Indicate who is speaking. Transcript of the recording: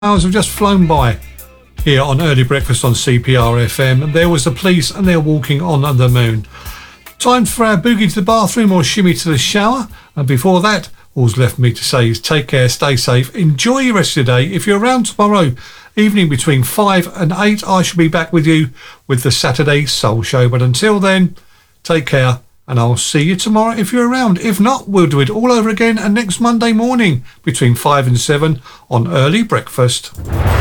Speaker 1: Hours have just flown by here on Early Breakfast on CPR FM. There was the Police and they're Walking on the Moon. Time for our boogie to the bathroom or shimmy to the shower. And before that, all's left me to say is take care, stay safe, enjoy your rest of the day. If you're around tomorrow evening between 5 and 8, I shall be back with you with the Saturday Soul Show. But until then, take care. And I'll see you tomorrow if you're around. If not, we'll do it all over again and next Monday morning between 5 and 7 on Early Breakfast.